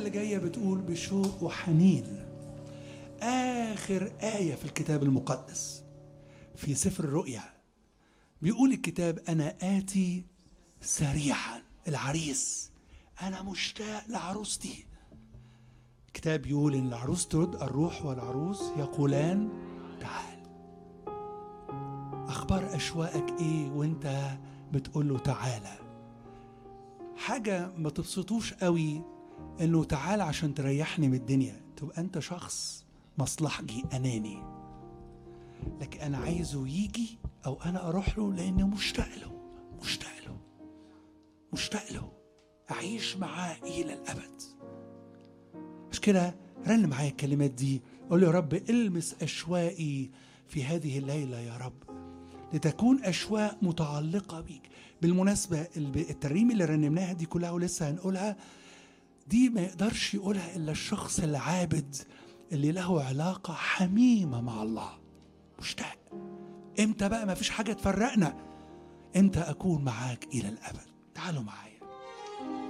اللي جاية بتقول بشوق وحنين. آخر آية في الكتاب المقدس في سفر الرؤيا بيقول الكتاب: أنا آتي سريعا. العريس، أنا مشتاق لعروستي. الكتاب بيقول إن العروس ترد: الروح والعروس يقولان تعال. أخبار أشواقك إيه وإنت بتقول له تعالى؟ حاجة ما تبسطوش قوي إنه تعال عشان تريحني من الدنيا، تبقى أنت شخص مصلحجي أناني. لكن أنا عايزه يجي أو أنا أروح له لأني مشتاق له، مشتاق له، مشتاق له، أعيش معاه إلى الأبد. مش كده؟ رن معايا الكلمات دي، قول له: يا رب المس أشواقي في هذه الليلة يا رب، لتكون أشواق متعلقة بيك. بالمناسبة الترنيم اللي رنمناها دي كلها ولسه هنقولها دي ما يقدرش يقولها إلا الشخص العابد اللي له علاقة حميمة مع الله. مشتاق. امتى بقى؟ ما فيش حاجة تفرقنا. امتى أكون معاك إلى الأبد. تعالوا معايا.